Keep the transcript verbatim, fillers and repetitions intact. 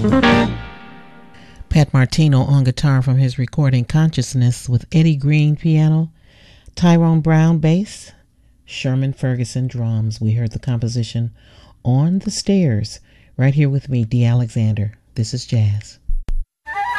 Pat Martino on guitar from his recording Consciousness with Eddie Green piano, Tyrone Brown bass, Sherman Ferguson drums. We heard the composition On the Stairs right here with me, Dee Alexander. This is Jazz.